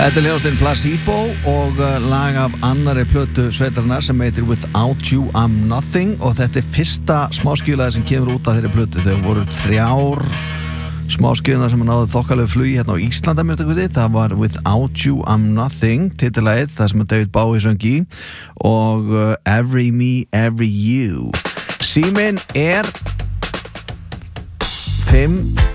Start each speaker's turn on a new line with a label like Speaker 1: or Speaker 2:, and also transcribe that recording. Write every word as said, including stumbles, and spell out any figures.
Speaker 1: Þetta er hljómsveitin Placebo og lag af annarri plötu sveitarinnar sem heitir Without You I'm Nothing og þetta er fyrsta smáskílaði sem kemur út af þeirri plötu. Þau voru þrjár smáskíðuna sem náðu þokkalegu flugi hérna á Íslanda mérstu guði. Það var Without You I'm Nothing titillagið, það sem David Bowie söng í og uh, Every Me, Every You. Síminn er fimm